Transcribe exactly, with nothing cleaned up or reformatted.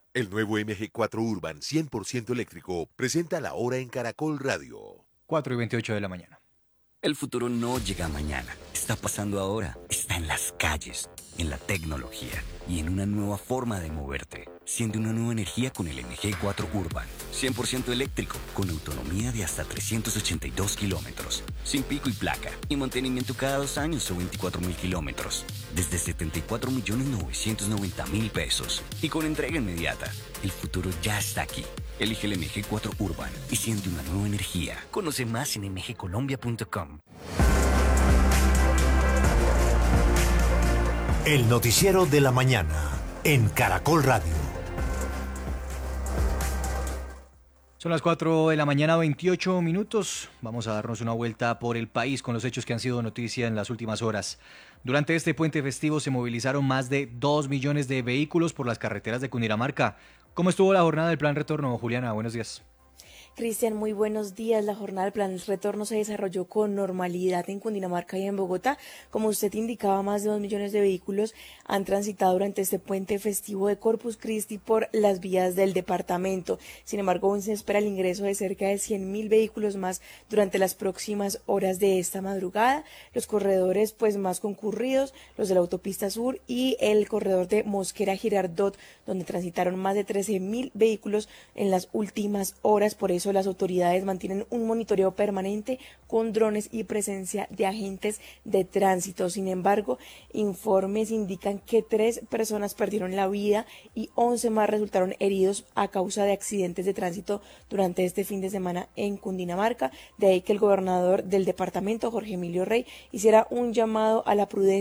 El nuevo M G cuatro Urban cien por ciento eléctrico presenta la hora en Caracol Radio. cuatro y veintiocho de la mañana. El futuro no llega mañana, está pasando ahora, está en las calles, en la tecnología y en una nueva forma de moverte. Siente una nueva energía con el M G cuatro Urban, cien por ciento eléctrico, con autonomía de hasta trescientos ochenta y dos kilómetros, sin pico y placa, y mantenimiento cada dos años o veinticuatro mil kilómetros, desde setenta y cuatro millones novecientos noventa mil pesos, y con entrega inmediata. El futuro ya está aquí. Elige el M G cuatro Urban y siente una nueva energía. Conoce más en m g colombia punto com. El noticiero de la mañana en Caracol Radio. Son las cuatro de la mañana, veintiocho minutos. Vamos a darnos una vuelta por el país con los hechos que han sido noticia en las últimas horas. Durante este puente festivo se movilizaron más de dos millones de vehículos por las carreteras de Cundinamarca. ¿Cómo estuvo la jornada del Plan Retorno, Juliana? Buenos días. Cristian, muy buenos días. La jornada del Plan Retorno se desarrolló con normalidad en Cundinamarca y en Bogotá. Como usted indicaba, más de dos millones de vehículos han transitado durante este puente festivo de Corpus Christi por las vías del departamento. Sin embargo, aún se espera el ingreso de cerca de cien mil vehículos más durante las próximas horas de esta madrugada. Los corredores pues más concurridos, los de la autopista sur y el corredor de Mosquera-Girardot, donde transitaron más de trece mil vehículos en las últimas horas. Por eso las autoridades mantienen un monitoreo permanente con drones y presencia de agentes de tránsito. Sin embargo, informes indican que tres personas perdieron la vida y once más resultaron heridos a causa de accidentes de tránsito durante este fin de semana en Cundinamarca. De ahí que el gobernador del departamento, Jorge Emilio Rey, hiciera un llamado a la prudencia